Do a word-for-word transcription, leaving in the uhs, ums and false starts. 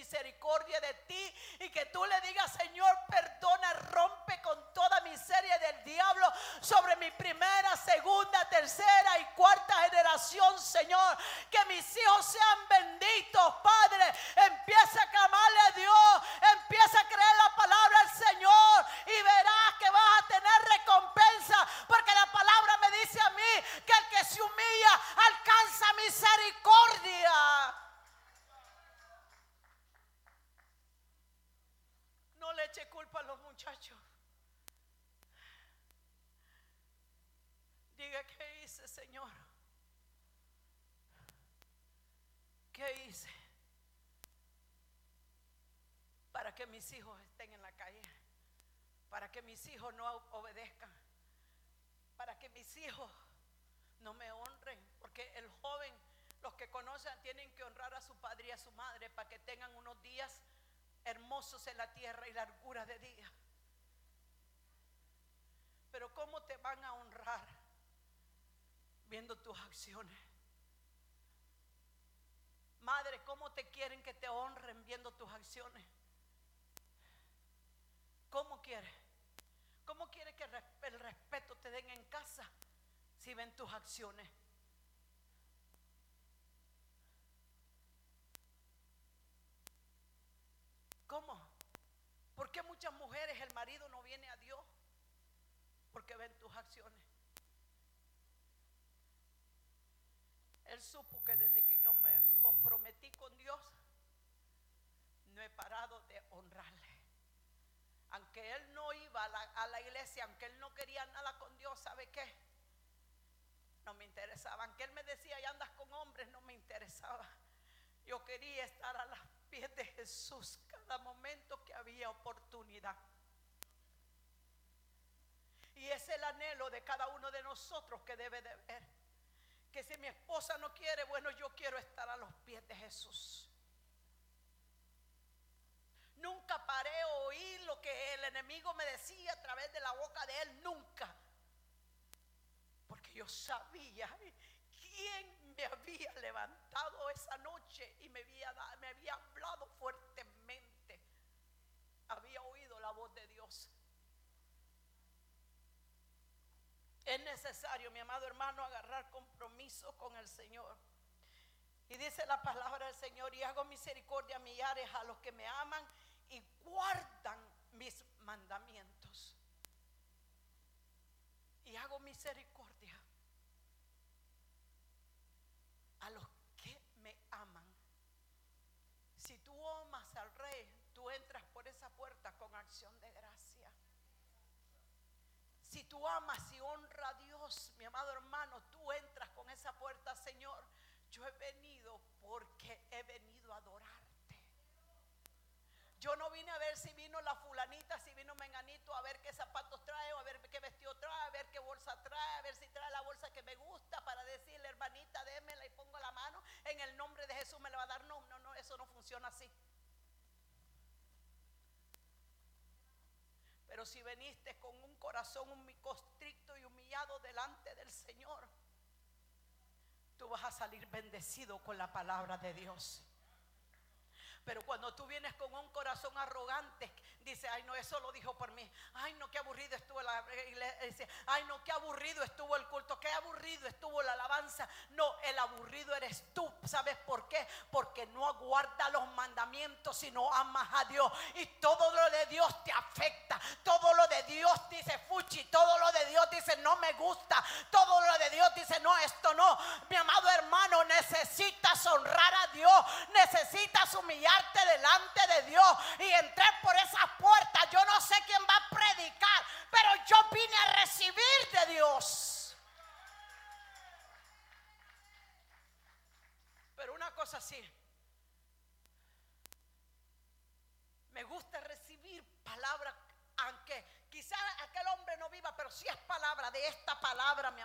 misericordia de ti y que tú le digas: Señor, perdona, rompe con toda miseria del diablo sobre mi primera, segunda, tercera y cuarta generación, Señor. Que mis hijos sean benditos, Padre. Empieza a clamarle a Dios, empieza a creer la palabra del Señor y verás que vas a tener recompensa, porque la palabra me dice a mí que el que se humilla alcanza misericordia. No le eche culpa a los muchachos. Diga: ¿qué hice, Señor? ¿Qué hice para que mis hijos estén en la calle? Para que mis hijos no obedezcan, para que mis hijos no me honren. Porque el joven, los que conocen, tienen que honrar a su padre y a su madre para que tengan unos días hermosos en la tierra y larguras de día. Pero ¿cómo te van a honrar? Viendo tus acciones. Madre, ¿cómo te quieren que te honren viendo tus acciones? ¿Cómo quieres? ¿Cómo quieres que el respeto te den en casa si ven tus acciones? ¿Cómo? ¿Por qué muchas mujeres el marido no viene a Dios? Porque ven tus acciones. Él supo que desde que me comprometí con Dios no he parado de honrarle. Aunque él no iba a la, a la iglesia, aunque él no quería nada con Dios, ¿sabe qué? No me interesaba. Aunque él me decía: y andas con hombres, no me interesaba. Yo quería estar a los pies de Jesús cada momento que había oportunidad. Y es el anhelo de cada uno de nosotros que debe de ver. Que si mi esposa no quiere, bueno, yo quiero estar a los pies de Jesús. Nunca paré a oír lo que el enemigo me decía a través de la boca de él, nunca. Porque yo sabía quién me había levantado esa noche y me había, me había hablado fuertemente. Había oído la voz de Dios. Es necesario, mi amado hermano, agarrar compromiso con el Señor. Y dice la palabra del Señor: y hago misericordia a millares a los que me aman y guardan mis mandamientos. Y hago misericordia a los que me aman. Si tú amas al Rey, tú entras por esa puerta con acción de gracia. Si tú amas y honras a Dios, mi amado hermano, tú entras con esa puerta: Señor, yo he venido porque he venido a adorarte. Yo no vine a ver si vino la fulanita, si vino menganito, a ver qué zapatos trae, o a ver qué vestido trae, a ver qué bolsa trae, a ver si trae la bolsa que me gusta, para decirle: hermanita, démela, y pongo la mano, en el nombre de Jesús me la va a dar. No, no, no, eso no funciona así. Pero si veniste con un corazón constricto y humillado delante del Señor, tú vas a salir bendecido con la palabra de Dios. Pero cuando tú vienes con un corazón arrogante, dice: ay no, eso lo dijo por mí. Ay no, qué aburrido estuvo la iglesia. Dice: ay no, qué aburrido estuvo el culto, qué aburrido estuvo la alabanza. No, el aburrido eres tú. ¿Sabes por qué? Porque no aguardas los mandamientos, sino amas a Dios. Y todo lo de Dios te afecta. Todo lo de Dios dice fuchi. Todo lo de Dios dice no me gusta. Todo lo de Dios dice no, esto no. Mi amado hermano, necesitas honrar a Dios. Necesitas humillar delante de Dios y entrar por esas puertas. Yo no sé quién va a predicar, pero yo vine a recibir de Dios. Pero una cosa sí, me gusta recibir palabra, aunque quizás aquel hombre no viva, pero sí es palabra de esta palabra, mi